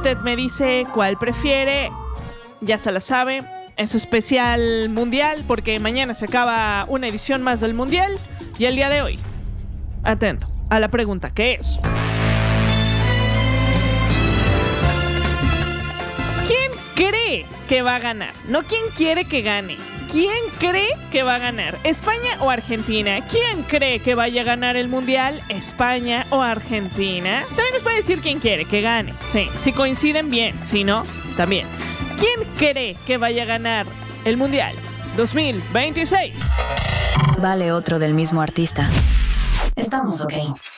usted me dice cuál prefiere. Ya se la sabe. Es especial mundial porque mañana se acaba una edición más del mundial. Y el día de hoy, atento a la pregunta que es: ¿quién cree que va a ganar? No quién quiere que gane. ¿Quién cree que va a ganar? ¿España o Argentina? ¿Quién cree que vaya a ganar el mundial? ¿España o Argentina? También nos puede decir quién quiere que gane. Sí, si coinciden bien, si no, también. ¿Quién cree que vaya a ganar el mundial 2026? Vale, otro del mismo artista. Estamos ok.